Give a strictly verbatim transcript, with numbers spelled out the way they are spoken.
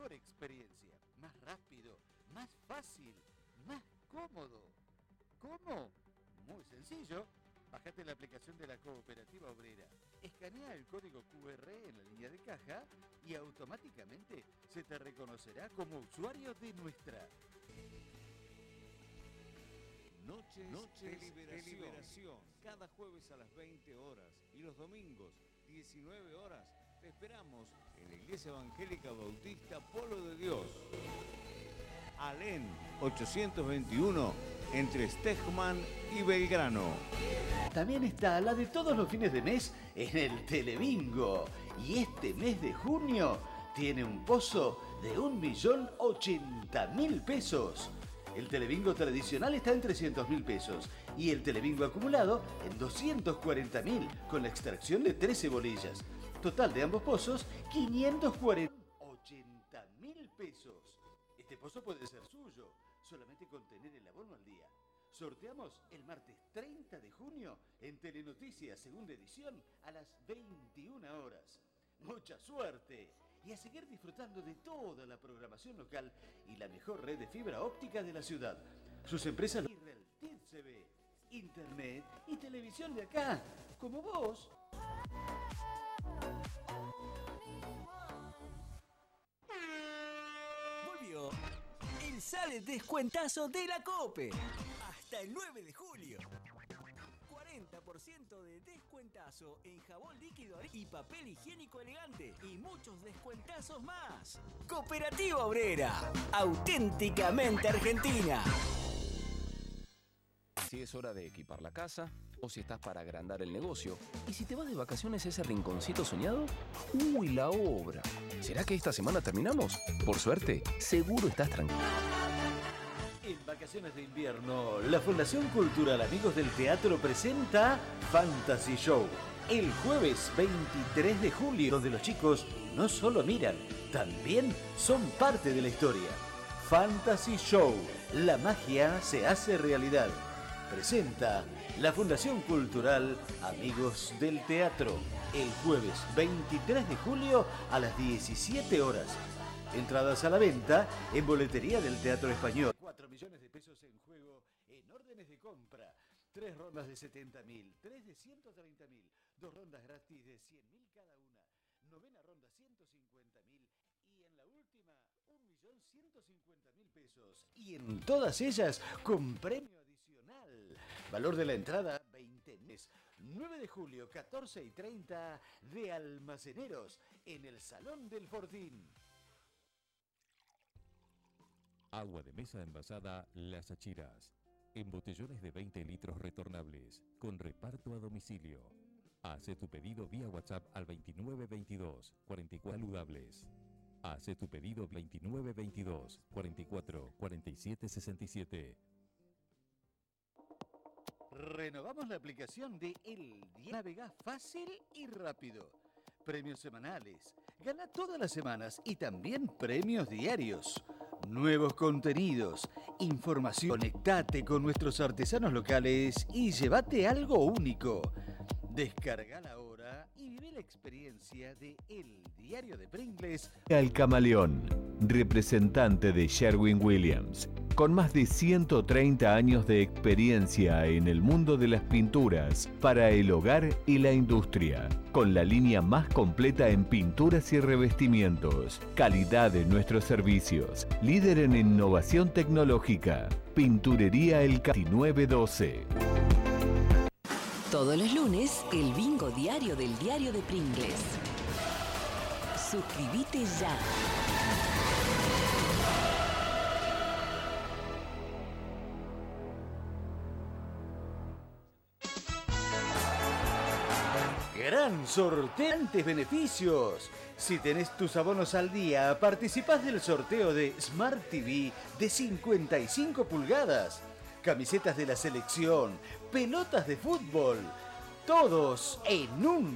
mejor experiencia, más rápido, más fácil, más cómodo. ¿Cómo? Muy sencillo. Bájate la aplicación de la Cooperativa Obrera, escanea el código cu erre en la línea de caja y automáticamente se te reconocerá como usuario de nuestra. Noches, Noches de, liberación. de liberación. Cada jueves a las veinte horas y los domingos diecinueve horas te esperamos en la Iglesia Evangélica Bautista Polo de Dios. Alén ochocientos veintiuno entre Stegman y Belgrano. También está la de todos los fines de mes en el Telebingo. Y este mes de junio tiene un pozo de un millón ochenta mil pesos. El Telebingo tradicional está en trescientos mil pesos y el Telebingo acumulado en doscientos cuarenta mil con la extracción de trece bolillas. Total de ambos pozos, quinientos cuarenta. ochenta mil pesos. Este pozo puede ser suyo, solamente con tener el abono al día. Sorteamos el martes treinta de junio en Telenoticias, segunda edición, a las veintiuna horas. ¡Mucha suerte! Y a seguir disfrutando de toda la programación local y la mejor red de fibra óptica de la ciudad. Sus empresas T V, Internet y televisión de acá, como vos. Volvió el Sale Descuentazo de la COPE. Hasta el nueve de julio. cuarenta por ciento de descuentazo en jabón líquido y papel higiénico elegante. Y muchos descuentazos más. Cooperativa Obrera. Auténticamente argentina. Si es hora de equipar la casa, o si estás para agrandar el negocio, y si te vas de vacaciones a ese rinconcito soñado, ¡uy, la obra! ¿Será que esta semana terminamos? Por suerte, seguro estás tranquilo. En vacaciones de invierno, la Fundación Cultural Amigos del Teatro presenta Fantasy Show. El jueves veintitrés de julio, donde los chicos no solo miran, también son parte de la historia. Fantasy Show, la magia se hace realidad. Presenta la Fundación Cultural Amigos del Teatro. El jueves veintitrés de julio a las diecisiete horas. Entradas a la venta en boletería del Teatro Español. cuatro millones de pesos en juego en órdenes de compra. Tres rondas de setenta mil, tres de ciento treinta mil, dos rondas gratis de cien mil cada una. Novena ronda ciento cincuenta mil y en la última un millón ciento cincuenta mil pesos. Y en todas ellas con premio adicional. Valor de la entrada veinte mes. nueve de julio, catorce y treinta de Almaceneros en el Salón del Fortín. Agua de mesa envasada Las Achiras. En botellones de veinte litros retornables. Con reparto a domicilio. Hace tu pedido vía WhatsApp al veintinueve veintidós cuarenta y cuatro saludables. Hace tu pedido veintinueve veintidós cuarenta y cuatro cuarenta y siete sesenta y siete. Renovamos la aplicación de El Día. Navega fácil y rápido. Premios semanales. Gana todas las semanas y también premios diarios. Nuevos contenidos, información. Conectate con nuestros artesanos locales y llévate algo único. Descargala ahora y vive la experiencia de El Diario de Pringles. Al Camaleón, representante de Sherwin-Williams, con más de ciento treinta años de experiencia en el mundo de las pinturas para el hogar y la industria, con la línea más completa en pinturas y revestimientos, calidad en nuestros servicios, líder en innovación tecnológica, Pinturería El nueve doce. Todos los lunes, el bingo diario del Diario de Pringles. Suscríbete ya. Gran sorteantes beneficios. Si tenés tus abonos al día, participás del sorteo de Smart T V de cincuenta y cinco pulgadas. Camisetas de la selección, pelotas de fútbol, todos en un